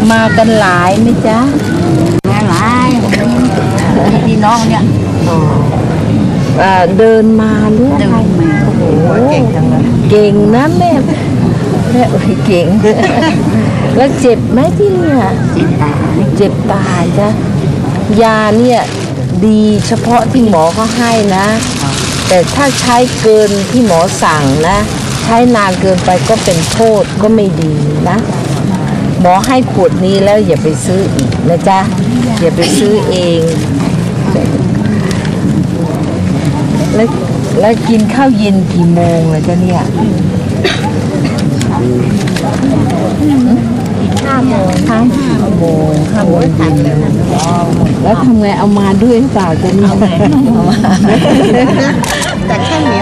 มากันหลายไหมจ๊ะหลายพี่น้องเนี่ยเดินมาหรืออะไรโอ้โหเก่งจังเลยเก่งนะแม่เก่งแล้วเจ็บไหมที่เนี่ยเจ็บตาจ้ะยาเนี่ยดีเฉพาะที่หมอเขาให้นะแต่ถ้าใช้เกินที่หมอสั่งนะใช้นานเกินไปก็เป็นโทษก็ไม่ดีนะหมอให้ขวดนี้แล้วอย่าไปซื้ออีกนะจ๊ะอย่าไปซื้อเองแล้วกินข้าวเย็นกี่โมงล่ะจ๊ะเนี่ย5 โมงเย็นแล้วทำไงเอามาด้วยหรือเปล่าจ๊ะเนี่ยแต่แค่นี้